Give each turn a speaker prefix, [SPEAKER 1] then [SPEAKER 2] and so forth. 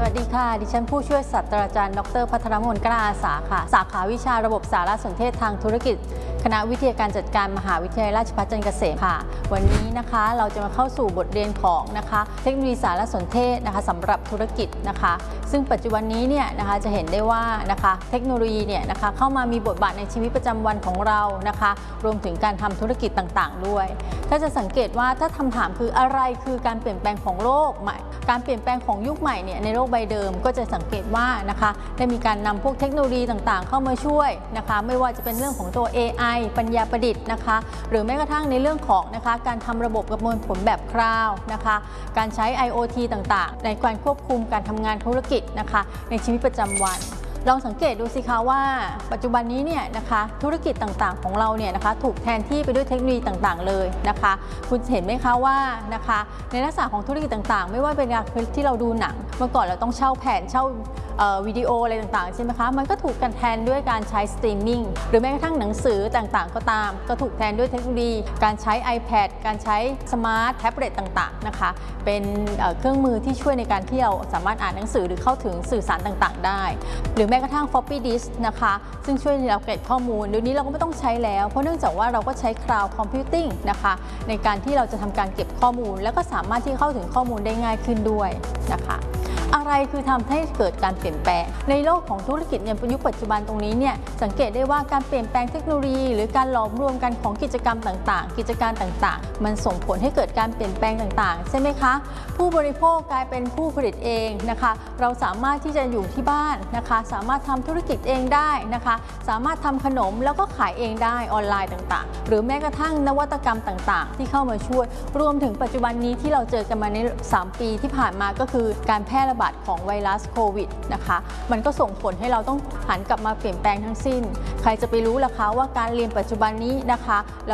[SPEAKER 1] วัสดีค่ะดิฉันผู้ช่วยศาสตราจารย์ดร.ภัทรมนต์กล้าอาสาค่ะสาขาวิชาระบบสารสนเทศทางธุรกิจคณะวิทยาการจัดการมหาวิทยาลัยราชภัฏจันทร์เกษมค่ะวันนี้นะคะเราจะมาเข้าสู่บทเรียนของเทคโนโลยีสารสนเทศสำหรับธุรกิจซึ่งปัจจุบันนี้เนี่ยจะเห็นได้ว่าเทคโนโลยีเนี่ยเข้ามามีบทบาทในชีวิตประจำวันของเรารวมถึงการทำธุรกิจต่างๆด้วยถ้าจะสังเกตว่าถ้าคำถามคืออะไรคือการเปลี่ยนแปลงของโลกใหม่การเปลี่ยนแปลงของยุคใหม่เนี่ยในโลกใบเดิมก็จะสังเกตว่าได้มีการนำพวกเทคโนโลยีต่างๆเข้ามาช่วยไม่ว่าจะเป็นเรื่องของตัว AI ปัญญาประดิษฐ์หรือแม้กระทั่งในเรื่องของการทำระบบประมวลผลแบบคลาวด์การใช้ IoT ต่างๆในการควบคุมการทำงานธุรกิจในชีวิตประจำวันลองสังเกตดูสิคะว่าปัจจุบันนี้เนี่ยธุรกิจต่างๆของเราเนี่ยถูกแทนที่ไปด้วยเทคโนโลยีต่างๆเลยคุณเห็นไหมคะว่าในลักษณะของธุรกิจต่างๆไม่ว่าเป็นการที่เราดูหนังเมื่อก่อนเราต้องเช่าแผ่นเช่าวิดีโออะไรต่างๆใช่ไหมคะมันก็ถูกกันแทนด้วยการใช้สตรีมมิ่งหรือแม้กระทั่งหนังสือต่างๆก็ตามก็ถูกแทนด้วยเทคโนโลยีการใช้ iPad การใช้สมาร์ทแท็บเล็ตต่างๆเป็นเครื่องมือที่ช่วยในการที่เราสามารถอ่านหนังสือหรือเข้าถึงสื่อสารต่างๆได้หรือแม้กระทั่ง floppy disk ซึ่งช่วยเราเก็บข้อมูลเดี๋ยวนี้เราก็ไม่ต้องใช้แล้วเพราะเนื่องจากว่าเราก็ใช้ cloud computing ในการที่เราจะทำการเก็บข้อมูลแล้วก็สามารถที่เข้าถึงข้อมูลได้ง่ายขึ้นด้วยอะไรคือทำให้เกิดการเปลี่ยนแปลงในโลกของธุรกิจในยุคปัจจุบันตรงนี้เนี่ยสังเกตได้ว่าการเปลี่ยนแปลงเทคโนโลยีหรือการหลอมรวมกันของกิจกรรมต่างๆกิจการต่างๆมันส่งผลให้เกิดการเปลี่ยนแปลงต่างๆใช่ไหมคะผู้บริโภคกลายเป็นผู้ผลิตเองเราสามารถที่จะอยู่ที่บ้านสามารถทำธุรกิจเองได้สามารถทำขนมแล้วก็ขายเองได้ออนไลน์ต่างๆหรือแม้กระทั่งนวัตกรรมต่างๆที่เข้ามาช่วยรวมถึงปัจจุบันนี้ที่เราเจอกันมาใน3 ปีที่ผ่านมาก็คือการแพร่ระบาดของไวรัสโควิดมันก็ส่งผลให้เราต้องหันกลับมาเปลี่ยนแปลงทั้งสิ้นใครจะไปรู้ล่ะคะว่าการเรียนปัจจุบันนี้